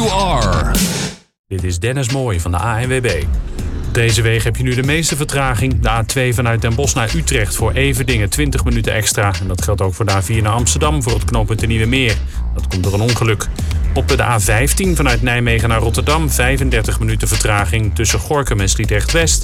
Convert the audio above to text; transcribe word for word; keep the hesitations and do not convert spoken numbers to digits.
you are. Dit is Dennis Mooij van de A N W B. Op deze weg heb je nu de meeste vertraging. De A twee vanuit Den Bosch naar Utrecht voor Everdingen twintig minuten extra. En dat geldt ook voor de A vier naar Amsterdam voor het knooppunt de Nieuwe Meer. Dat komt door een ongeluk. Op de A vijftien vanuit Nijmegen naar Rotterdam vijfendertig minuten vertraging tussen Gorinchem en Sliedrecht West.